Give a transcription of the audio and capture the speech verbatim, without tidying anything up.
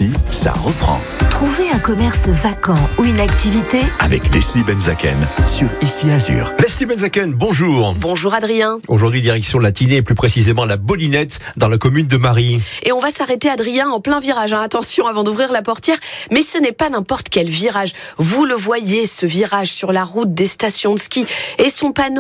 Ici, ça reprend. Trouvez un commerce vacant ou une activité Avec Leslie Benzaken sur Ici Azur. Leslie Benzaken, bonjour. Bonjour Adrien. Aujourd'hui, direction la Tinée et plus précisément la Bolinette dans la commune de Mary. Et on va s'arrêter Adrien en plein virage. Hein. Attention avant d'ouvrir la portière. Mais ce n'est pas n'importe quel virage. Vous le voyez, ce virage sur la route des stations de ski et son panneau